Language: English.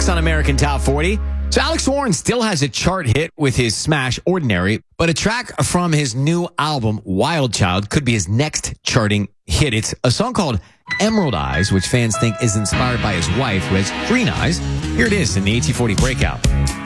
next on American Top 40. So Alex Warren still has a chart hit with his smash Ordinary, but a track from his new album Wild Child could be his next charting hit. It's a song called Emerald Eyes, which fans think is inspired by his wife, who has green eyes. Here it is in the 1840 Breakout.